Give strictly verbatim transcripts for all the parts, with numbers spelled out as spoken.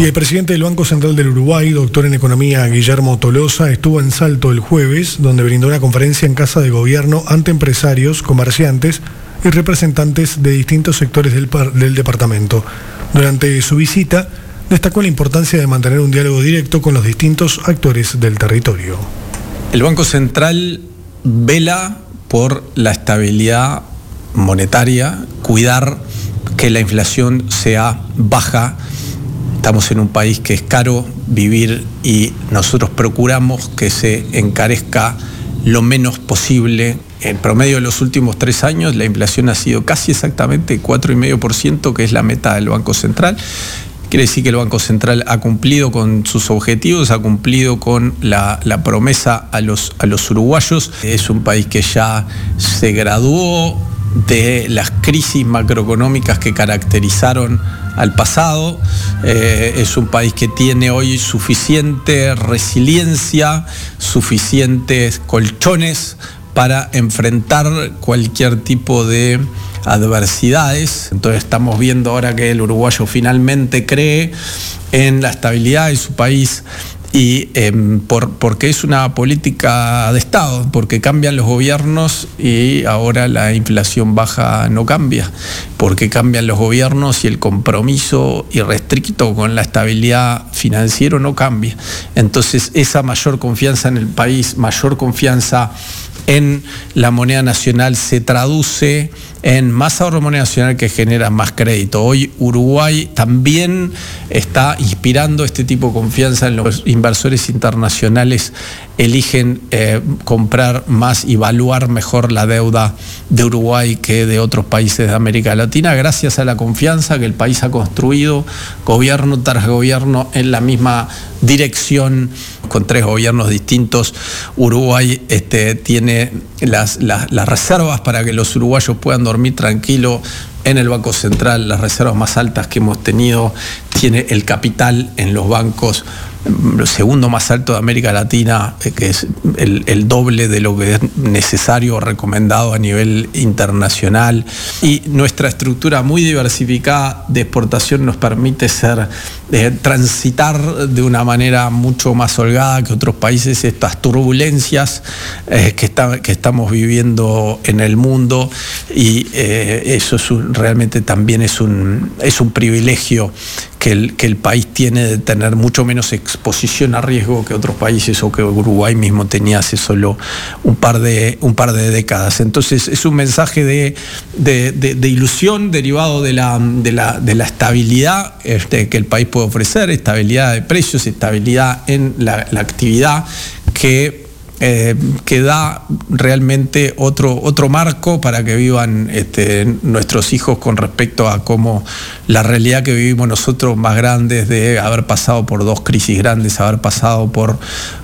Y el presidente del Banco Central del Uruguay, doctor en Economía Guillermo Tolosa, estuvo en Salto el jueves, donde brindó una conferencia en Casa de Gobierno ante empresarios, comerciantes y representantes de distintos sectores del, del departamento. Durante su visita, destacó la importancia de mantener un diálogo directo con los distintos actores del territorio. El Banco Central vela por la estabilidad monetaria, cuidar que la inflación sea baja. Estamos en un país que es caro vivir y nosotros procuramos que se encarezca lo menos posible. En promedio de los últimos tres años la inflación ha sido casi exactamente cuatro coma cinco por ciento, que es la meta del Banco Central. Quiere decir que el Banco Central ha cumplido con sus objetivos, ha cumplido con la, la promesa a los, a los uruguayos. Es un país que ya se graduó de las crisis macroeconómicas que caracterizaron al pasado. Eh, es un país que tiene hoy suficiente resiliencia, suficientes colchones para enfrentar cualquier tipo de adversidades. Entonces estamos viendo ahora que el uruguayo finalmente cree en la estabilidad de su país y eh, por, porque es una política de Estado, porque cambian los gobiernos y ahora la inflación baja no cambia, porque cambian los gobiernos y el compromiso irrestricto con la estabilidad financiera no cambia. Entonces esa mayor confianza en el país, mayor confianza en la moneda nacional se traduce en más ahorro moneda nacional que genera más crédito. Hoy Uruguay también está inspirando este tipo de confianza en los inversores internacionales. Eligen eh, comprar más y evaluar mejor la deuda de Uruguay que de otros países de América Latina, gracias a la confianza que el país ha construido, gobierno tras gobierno en la misma dirección, con tres gobiernos distintos. Uruguay este, tiene las, las, las reservas para que los uruguayos puedan dormir tranquilo en el Banco Central, las reservas más altas que hemos tenido, tiene el capital en los bancos, lo segundo más alto de América Latina, que es el, el doble de lo que es necesario o recomendado a nivel internacional, y nuestra estructura muy diversificada de exportación nos permite ser eh, transitar de una manera mucho más holgada que otros países estas turbulencias eh, que, está, que estamos viviendo en el mundo, y eh, eso es un, realmente también es un, es un privilegio que el, que el país tiene de tener mucho menos exposición a riesgo que otros países o que Uruguay mismo tenía hace solo un par de, un par de décadas. Entonces es un mensaje de, de, de, de ilusión derivado de la, de la, de la estabilidad este, que el país puede ofrecer, estabilidad de precios, estabilidad en la, la actividad que Eh, que da realmente otro, otro marco para que vivan este, nuestros hijos con respecto a cómo la realidad que vivimos nosotros, más grandes, de haber pasado por dos crisis grandes, haber pasado por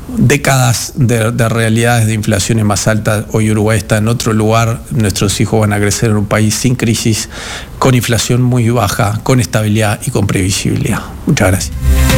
décadas de, de realidades de inflaciones más altas. Hoy Uruguay está en otro lugar, nuestros hijos van a crecer en un país sin crisis, con inflación muy baja, con estabilidad y con previsibilidad. Muchas gracias.